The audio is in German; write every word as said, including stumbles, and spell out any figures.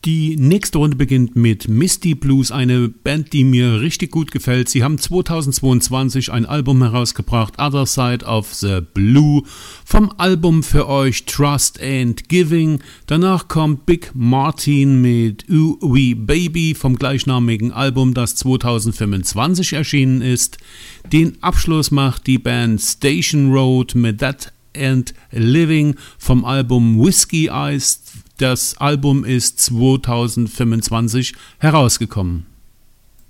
Die nächste Runde beginnt mit Misty Blues, eine Band, die mir richtig gut gefällt. Sie haben zweitausendzweiundzwanzig ein Album herausgebracht, Other Side of the Blue. Vom Album für euch Trust and Giving. Danach kommt Big Martin mit Ooh Wee Baby vom gleichnamigen Album, das zweitausendfünfundzwanzig erschienen ist. Den Abschluss macht die Band Station Road mit That and Living vom Album Whiskey Eyes. Das Album ist zweitausendfünfundzwanzig herausgekommen.